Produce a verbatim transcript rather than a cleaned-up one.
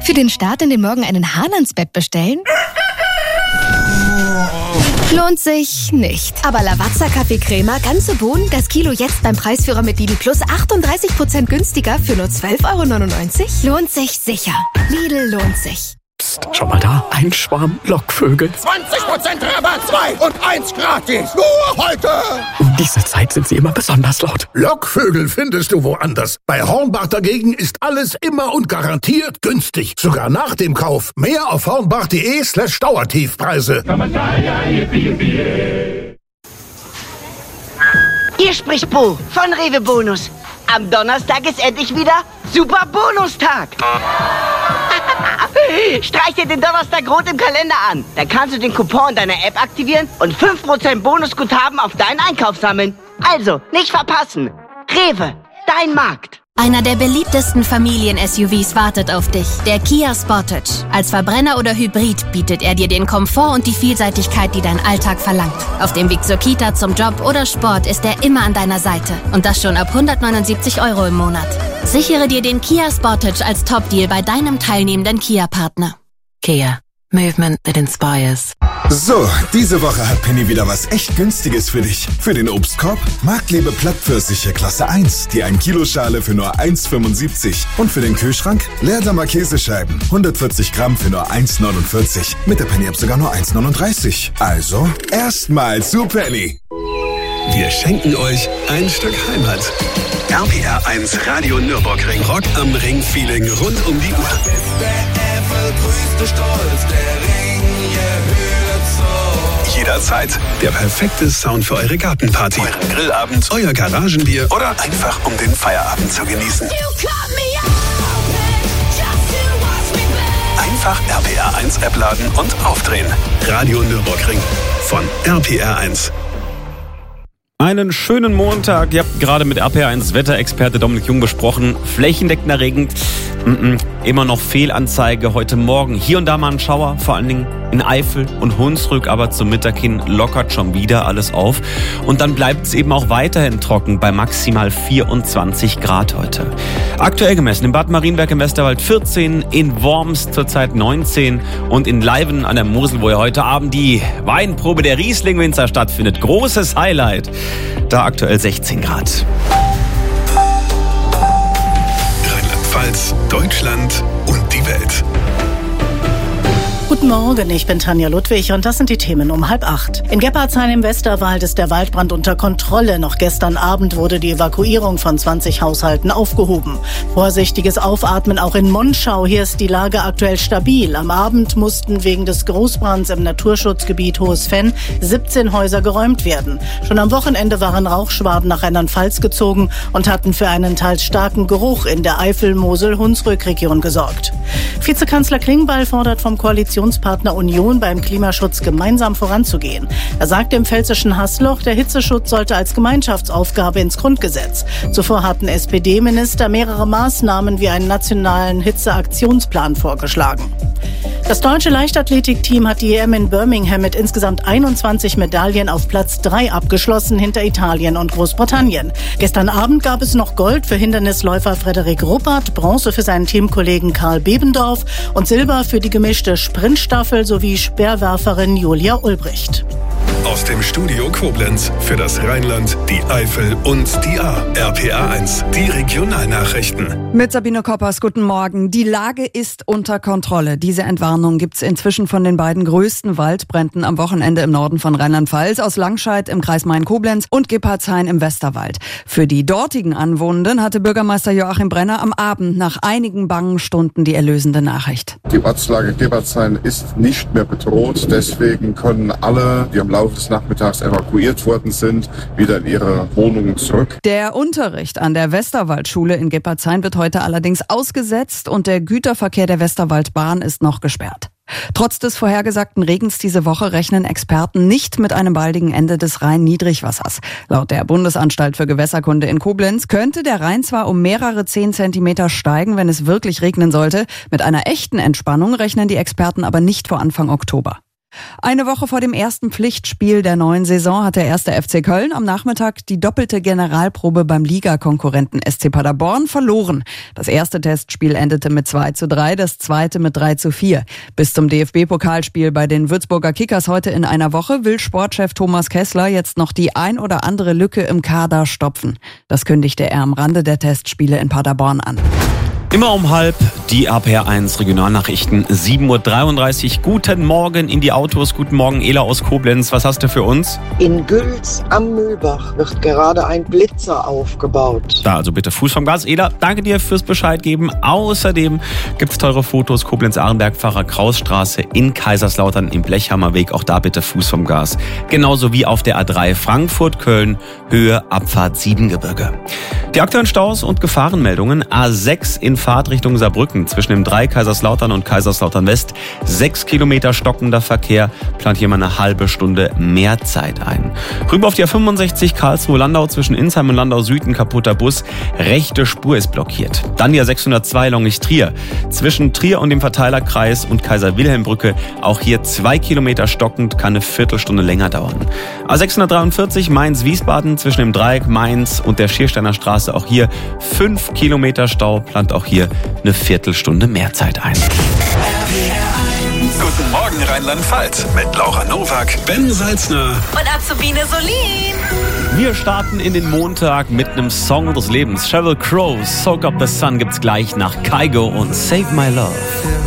Für den Start in den Morgen einen Hahn ans Bett bestellen? Lohnt sich nicht. Aber Lavazza Kaffee Crema, ganze Bohnen, das Kilo jetzt beim Preisführer mit Lidl Plus achtunddreißig Prozent günstiger für nur zwölf Euro neunundneunzig? Lohnt sich sicher. Lidl lohnt sich. Psst, schau mal da, ein Schwarm Lockvögel. zwanzig Prozent Rabatt, zwei und eins gratis. Nur heute. Um diese Zeit sind sie immer besonders laut. Lockvögel findest du woanders. Bei Hornbach dagegen ist alles immer und garantiert günstig. Sogar nach dem Kauf. Mehr auf hornbach.de slash Dauertiefpreise. Hier spricht Bo von Rewe Bonus. Am Donnerstag ist endlich wieder Super Bonustag. Streich dir den Donnerstag rot im Kalender an. Dann kannst du den Coupon in deiner App aktivieren und fünf Prozent Bonusguthaben auf deinen Einkauf sammeln. Also, nicht verpassen. Rewe, dein Markt. Einer der beliebtesten Familien-S U Vs wartet auf dich, der Kia Sportage. Als Verbrenner oder Hybrid bietet er dir den Komfort und die Vielseitigkeit, die dein Alltag verlangt. Auf dem Weg zur Kita, zum Job oder Sport ist er immer an deiner Seite. Und das schon ab hundertneunundsiebzig Euro im Monat. Sichere dir den Kia Sportage als Top-Deal bei deinem teilnehmenden Kia-Partner. Kia. Movement that inspires. So, diese Woche hat Penny wieder was echt Günstiges für dich. Für den Obstkorb Marktlebe Plattpfirsiche Klasse eins, die ein Kilo Schale für nur eins fünfundsiebzig. Und für den Kühlschrank Leerdammer Käsescheiben, hundertvierzig Gramm für nur eins neunundvierzig. Mit der Penny-App sogar nur eins neununddreißig. Also, erstmal zu Penny. Wir schenken euch ein Stück Heimat. R P R eins Radio Nürburgring. Rock am Ring-Feeling rund um die Uhr. Größte Stolz, der Ring, je höher so. Jederzeit der perfekte Sound für eure Gartenparty, euren Grillabend, euer Garagenbier oder einfach um den Feierabend zu genießen. Einfach R P R eins App laden und aufdrehen. Radio Nürburgring von R P R eins. Einen schönen Montag. Ihr habt gerade mit R P R eins Wetterexperte Dominik Jung besprochen. Flächendeckender Regen. Mm-mm. Immer noch Fehlanzeige heute Morgen. Hier und da mal ein Schauer, vor allen Dingen in Eifel und Hunsrück, aber zum Mittag hin lockert schon wieder alles auf. Und dann bleibt es eben auch weiterhin trocken bei maximal vierundzwanzig Grad heute. Aktuell gemessen in Bad Marienberg im Westerwald vierzehn, in Worms zurzeit neunzehn und in Leiven an der Mosel, wo ja heute Abend die Weinprobe der Riesling-Winzer stattfindet. Großes Highlight. Da aktuell sechzehn Grad. Rheinland-Pfalz, Deutschland und die Welt. Guten Morgen, ich bin Tanja Ludwig und das sind die Themen um halb acht. In Geppardshain im Westerwald ist der Waldbrand unter Kontrolle. Noch gestern Abend wurde die Evakuierung von zwanzig Haushalten aufgehoben. Vorsichtiges Aufatmen auch in Monschau. Hier ist die Lage aktuell stabil. Am Abend mussten wegen des Großbrands im Naturschutzgebiet Hohes Fenn siebzehn Häuser geräumt werden. Schon am Wochenende waren Rauchschwaden nach Rheinland-Pfalz gezogen und hatten für einen teils starken Geruch in der Eifel-Mosel-Hunsrück-Region gesorgt. Vizekanzler Klingbeil fordert vom Koalitionspartner Union beim Klimaschutz gemeinsam voranzugehen. Er sagte im pfälzischen Haßloch, der Hitzeschutz sollte als Gemeinschaftsaufgabe ins Grundgesetz. Zuvor hatten S P D-Minister mehrere Maßnahmen wie einen nationalen Hitzeaktionsplan vorgeschlagen. Das deutsche Leichtathletikteam hat die E M in Birmingham mit insgesamt einundzwanzig Medaillen auf Platz drei abgeschlossen, hinter Italien und Großbritannien. Gestern Abend gab es noch Gold für Hindernisläufer Frederik Ruppert, Bronze für seinen Teamkollegen Karl Bebendorf und Silber für die gemischte Sprintstaffel sowie Speerwerferin Julia Ulbricht. Aus dem Studio Koblenz für das Rheinland, die Eifel und die A. R P R eins, die Regionalnachrichten. Mit Sabine Koppers, guten Morgen. Die Lage ist unter Kontrolle. Diese Entwarnung gibt's inzwischen von den beiden größten Waldbränden am Wochenende im Norden von Rheinland-Pfalz, aus Langscheid im Kreis Main-Koblenz und Geppardshain im Westerwald. Für die dortigen Anwohnenden hatte Bürgermeister Joachim Brenner am Abend nach einigen bangen Stunden die erlösende Nachricht. Die Ortslage Geppardshain ist nicht mehr bedroht. Deswegen können alle, die am Laufe des Nachmittags evakuiert worden sind, wieder in ihre Wohnungen zurück. Der Unterricht an der Westerwaldschule in Geppardshain wird heute allerdings ausgesetzt und der Güterverkehr der Westerwaldbahn ist noch gesperrt. Trotz des vorhergesagten Regens diese Woche rechnen Experten nicht mit einem baldigen Ende des Rhein-Niedrigwassers. Laut der Bundesanstalt für Gewässerkunde in Koblenz könnte der Rhein zwar um mehrere zehn Zentimeter steigen, wenn es wirklich regnen sollte. Mit einer echten Entspannung rechnen die Experten aber nicht vor Anfang Oktober. Eine Woche vor dem ersten Pflichtspiel der neuen Saison hat der erste F C Köln am Nachmittag die doppelte Generalprobe beim Ligakonkurrenten S C Paderborn verloren. Das erste Testspiel endete mit zwei zu drei, das zweite mit drei zu vier. Bis zum D F B-Pokalspiel bei den Würzburger Kickers heute in einer Woche will Sportchef Thomas Kessler jetzt noch die ein oder andere Lücke im Kader stopfen. Das kündigte er am Rande der Testspiele in Paderborn an. Immer um halb die R P R eins Regionalnachrichten, sieben Uhr dreiunddreißig. Guten Morgen in die Autos. Guten Morgen, Ela aus Koblenz. Was hast du für uns? In Gülz am Mühlbach wird gerade ein Blitzer aufgebaut. Da also bitte Fuß vom Gas. Ela, danke dir fürs Bescheid geben. Außerdem gibt's teure Fotos. Koblenz-Ahrenberg, Pfarrer-Kraus-Straße in Kaiserslautern im Blechhammerweg. Auch da bitte Fuß vom Gas. Genauso wie auf der A drei Frankfurt-Köln, Höhe Abfahrt Siebengebirge. Die aktuellen Staus und Gefahrenmeldungen. A sechs in Fahrtrichtung Saarbrücken zwischen dem drei Kaiserslautern und Kaiserslautern West. Sechs Kilometer stockender Verkehr, plant hier mal eine halbe Stunde mehr Zeit ein. Rüber auf die A fünfundsechzig Karlsruhe-Landau zwischen Insheim und Landau Süd ein kaputter Bus. Rechte Spur ist blockiert. Dann die A sechshundertzwei Longisch-Trier. Zwischen Trier und dem Verteilerkreis und Kaiser-Wilhelm-Brücke. Auch hier zwei Kilometer stockend, kann eine Viertelstunde länger dauern. A sechshundertdreiundvierzig Mainz-Wiesbaden zwischen dem Dreieck Mainz und der Schiersteiner Straße. Auch hier fünf Kilometer Stau, plant auch hier eine Viertelstunde mehr Zeit ein. Guten Morgen Rheinland-Pfalz mit Laura Nowak, Ben Salzner und Azubine Solin. Wir starten in den Montag mit einem Song des Lebens. Sheryl Crow, Soak Up the Sun gibt's gleich nach Kygo und Save My Love.